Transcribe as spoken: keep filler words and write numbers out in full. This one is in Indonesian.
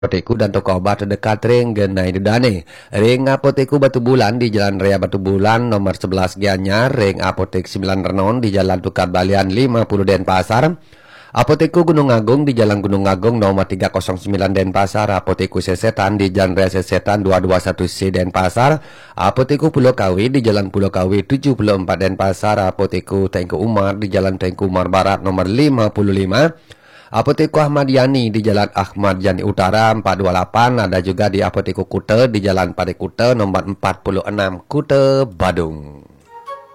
Apoteku dan toko obat terdekat ring Genai Dudane. Ring Apoteku Batu Bulan di Jalan Raya Batu Bulan nomor sebelas Gianyar. Ring Apotek sembilan Renon di Jalan Tukar Balian lima puluh Denpasar. Apoteku Gunung Agung di Jalan Gunung Agung nomor tiga nol sembilan Denpasar. Apoteku Sesetan di Jalan Raya Sesetan dua dua satu C Denpasar. Apoteku Pulau Kawi di Jalan Pulau Kawi tujuh puluh empat Denpasar. Apoteku Tengku Umar di Jalan Tengku Umar Barat nomor lima puluh lima. Apoteku Ahmad Yani di Jalan Ahmad Yani Utara empat dua delapan. Ada juga di Apoteku Kute di Jalan Pade Kute nomor empat puluh enam Kute, Badung.